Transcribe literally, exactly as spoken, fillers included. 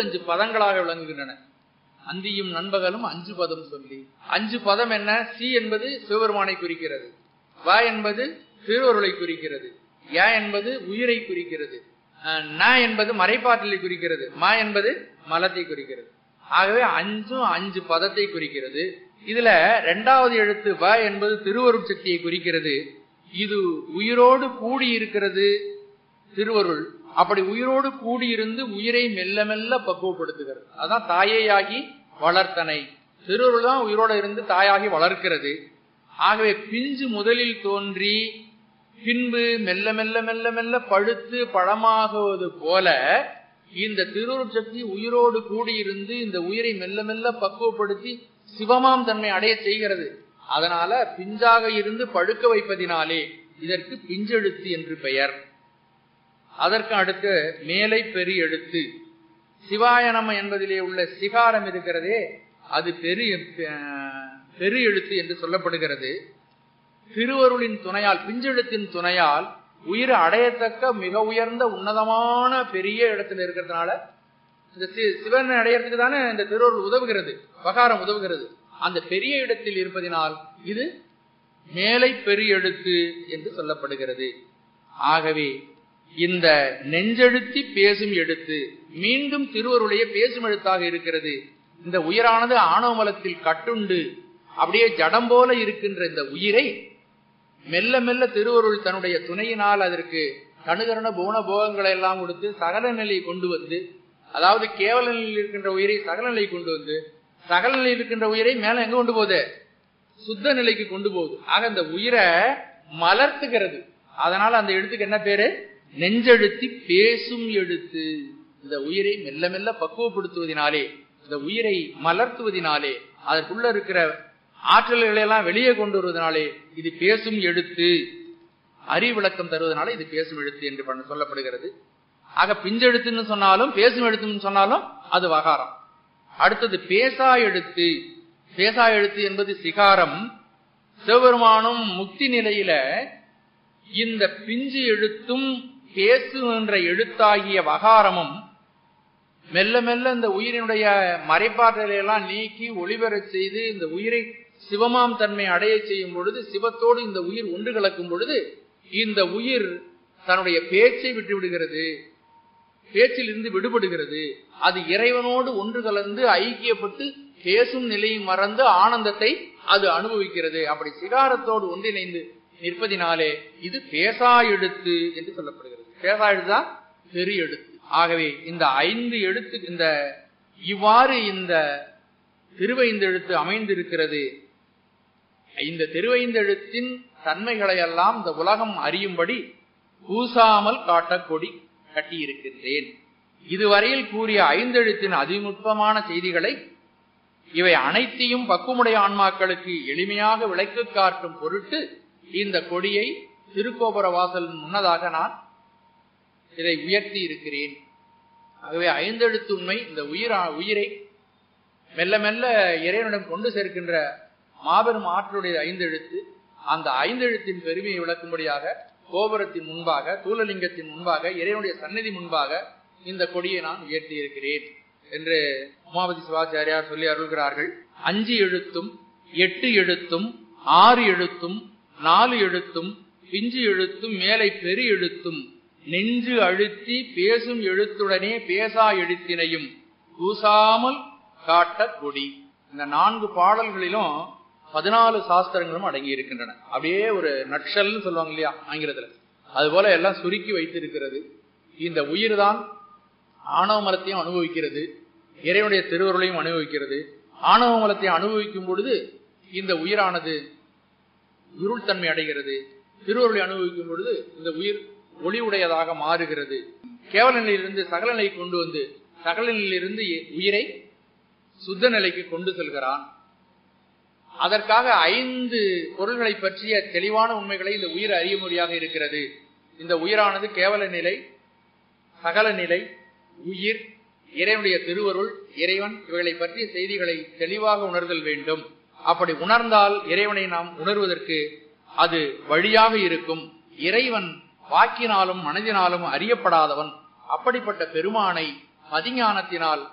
அஞ்சு பதங்களாக விளங்குகின்றன. அந்தியும் நண்பகலும் அஞ்சு பதம் சொல்லி, அஞ்சு பதம் என்ன? சி என்பது சிவபெருமானை குறிக்கிறது, வ என்பது திருவருளை குறிக்கிறது, ய என்பது உயிரை குறிக்கிறது, ந என்பது மறைப்பாற்றலை குறிக்கிறது, ம என்பது மலத்தை குறிக்கிறது. ஆகவே அஞ்சும் அஞ்சு பதத்தை குறிக்கிறது. இதுல இரண்டாவது எழுத்து வ என்பது திருவருள் சக்தியை குறிக்கிறது. இது உயிரோடு கூடி இருக்கிறது திருவருள். அப்படி உயிரோடு கூடியிருந்து உயிரை மெல்ல மெல்ல பக்குவப்படுத்துகிறது. அதான் தாயேயாகி வளர்த்தனை. திருவருள் தான் உயிரோடு இருந்து தாயாகி வளர்க்கிறது. ஆகவே பிஞ்சு முதலில் தோன்றி பின்பு மெல்ல மெல்ல மெல்ல மெல்ல பழுத்து பழமாகுவது போல இந்த திருவருள் சக்தி உயிரோடு கூடியிருந்து இந்த உயிரை மெல்ல மெல்ல பக்குவப்படுத்தி சிவமாம் தன்மை அடைய செய்கிறது. அதனால பிஞ்சாக இருந்து பழுக்க வைப்பதினாலே இதற்கு பிஞ்செழுத்து என்று பெயர். அதற்கு அடுத்து மேலை பெரு எழுத்து. சிவாயனம் என்பதிலே உள்ள சிகாரம் இருக்கிறதே, அது பெரு பெரு எழுத்து என்று சொல்லப்படுகிறது. திருவருளின் துணையால், பிஞ்செழுத்தின் துணையால் உயிர் அடையத்தக்க மிக உயர்ந்த உன்னதமான பெரிய இடத்துல இருக்கிறதுனால இந்த சிவனை அடையறதுக்கு தானே இந்த திருவருள் உதவுகிறது, பகாரம் உதவுகிறது. அந்த பெரிய இடத்தில் இருப்பதினால் இது மேலை பெரு எழுத்து என்று சொல்லப்படுகிறது. ஆகவே இந்த நெஞ்செழுத்தி பேசும் எழுத்து மீண்டும் திருவருடைய பேசும் எழுத்தாக இருக்கிறது. இந்த உயிரானது ஆணவமலத்தில் கட்டுண்டு அப்படியே ஜடம் போல இருக்கின்ற இந்த உயிரை மெல்ல மெல்ல திருவருள் தன்னுடைய துணையினால் அதற்கு கணுகரண போன போகங்களை எல்லாம் கொடுத்து சகல நிலை கொண்டு வந்து, அதாவது கேவல நிலையில் இருக்கின்ற உயிரை சகல நிலை கொண்டு வந்து, சகல நிலையில் இருக்கின்ற உயிரை மேல எங்க கொண்டு போகுது? சுத்த நிலைக்கு கொண்டு போகுது. ஆக இந்த உயிரை மலர்த்துகிறது. அதனால அந்த எழுத்துக்கு என்ன பேரு? நெஞ்செழுத்தி பேசும் எழுத்து. இந்த உயிரை மெல்ல மெல்ல பக்குவப்படுத்துவதனாலே, இந்த உயிரை மலர்த்துவதனாலே, அதற்குள்ள இருக்கிற ஆற்றல்களை எல்லாம் வெளியே கொண்டு வருவதனாலே இது பேசும் எழுத்து. அறிவிளக்கம் தருவதனால இது பேசும் எழுத்து என்று சொல்லப்படுகிறது. ஆக பிஞ்செழுத்துன்னு சொன்னாலும் பேசும் எழுத்துன்னு சொன்னாலும் அது வகாரம். அடுத்தது பேசா எழுத்து. பேசா எழுத்து என்பது சிகாரம். சிவபெருமானும் முக்தி நிலையில இந்த பிஞ்சு எழுத்தும் பேசுகின்ற எழுத்தாகிய வகாரமும் மெல்ல மெல்ல இந்த உயிரினுடைய மறைப்பாற்றலை எல்லாம் நீக்கி ஒளிபெறச் செய்து இந்த உயிரை சிவமாம் தன்மை அடைய செய்யும் பொழுது, சிவத்தோடு இந்த உயிர் ஒன்று கலக்கும் பொழுது இந்த உயிர் தன்னுடைய பேச்சை விட்டு விடுகிறது, பேச்சில் இருந்து விடுபடுகிறது. அது இறைவனோடு ஒன்று கலந்து ஐக்கியப்பட்டு பேசும் நிலையை மறந்து ஆனந்தத்தை அது அனுபவிக்கிறது. அப்படி சிகாரத்தோடு ஒன்றிணைந்து நிற்பதினாலே இது பேசா எழுத்து என்று சொல்லப்படுகிறது. பேசா எழுத்துதான் பெரிய எழுத்து. ஆகவே இந்த ஐந்து எழுத்து, இந்த இவ்வாறு இந்த திருவைந்தெழுத்து அமைந்திருக்கிறது. இந்த திருவைந்தெழுத்தின் தன்மைகளை எல்லாம் இந்த உலகம் அறியும்படி பூசாமல் காட்ட கொடி கட்டியிருக்கின்றேன். இதுவரையில் கூறிய ஐந்தெழுத்தின் அதிநுட்பமான செய்திகளை இவை அனைத்தையும் பக்குமுடைய ஆன்மாக்களுக்கு எளிமையாக விளக்கு காட்டும் பொருட்டு இந்த கொடியை திருக்கோபுர வாசல் முன்னதாக நான் இதை உயர்த்தி இருக்கிறேன். ஆகவே ஐந்தெழுத்து உண்மை இந்த உயிர் உயிரை மெல்ல மெல்ல இறைவனிடம் கொண்டு சேர்க்கின்ற மாபெரும் ஆற்றலுடைய ஐந்தெழுத்து. அந்த ஐந்தெழுத்தின் பெருமையை விளக்கும்படியாக கோபுரத்தின் முன்பாக, தூலலிங்கத்தின் முன்பாக, இறைவனுடைய சந்நிதி முன்பாக இந்த கொடியை நான் உயர்த்தி இருக்கிறேன் என்று உமாபதி சிவாச்சாரியார் சொல்லி அருள்கிறார்கள். அஞ்சு எழுத்தும் எட்டு எழுத்தும் ஆறு எழுத்தும் நாலு எழுத்தும் பிஞ்சு எழுத்தும் மேலை பெரு எழுத்தும் நெஞ்சு அழுத்தி பேசும் எழுத்துடனே பேசா எழுத்தினையும் பூசாமல் காட்ட கொடி. இந்த நான்கு பாடல்களிலும் பதினாலு சாஸ்திரங்களும் அடங்கி இருக்கின்றன. அப்படியே ஒரு நட்சல்னு சொல்லுவாங்க இல்லையா ஆங்கிலத்துல, அது போல எல்லாம் சுருக்கி வைத்திருக்கிறது. இந்த உயிர் தான் ஆணவ மலத்தையும் அனுபவிக்கிறது, இறைவனுடைய திருவருளையும் அனுபவிக்கிறது. ஆணவ மலத்தை அனுபவிக்கும் பொழுது இந்த உயிரானது இருள் தன்மை அடைகிறது. திருவருளை அனுபவிக்கும் பொழுது இந்த உயிர் ஒளி உடையதாக மாறுகிறது. கேவல நிலையிலிருந்து சகல நிலை கொண்டு வந்து சகல நிலையிலிருந்து உயிரை சுத்த நிலைக்கு கொண்டு செல்கிறான். அதற்காக ஐந்து பொருள்களை பற்றிய தெளிவான உண்மைகளை இந்த உயிர் அறியும்படியாக இருக்கிறது. இந்த உயிரானது கேவல நிலை, சகல நிலை, உயிர், இறைவனுடைய திருவருள், இறைவன் இவைகளை பற்றிய செய்திகளை தெளிவாக உணர்தல் வேண்டும். அப்படி உணர்ந்தால் இறைவனை நாம் உணர்வதற்கு அது வழியாக இருக்கும். இறைவன் வாக்கினாலும் மனதினாலும் அறியப்படாதவன். அப்படிப்பட்ட பெருமானை மதிஞானத்தினால்